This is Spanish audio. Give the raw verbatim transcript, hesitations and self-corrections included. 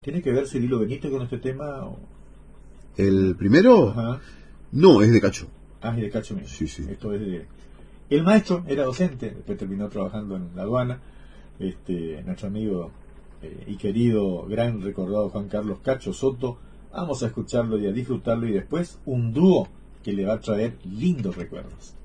¿Tiene que ver Cirilo Benito con este tema? O... ¿El primero? Ajá. No, es de Cacho. Ah, es de Cacho mismo. Sí, sí. Esto es de... El maestro era docente, después terminó trabajando en la aduana. Este, nuestro amigo eh, y querido, gran recordado Juan Carlos Cacho Soto. Vamos a escucharlo y a disfrutarlo, y después un dúo que le va a traer lindos recuerdos.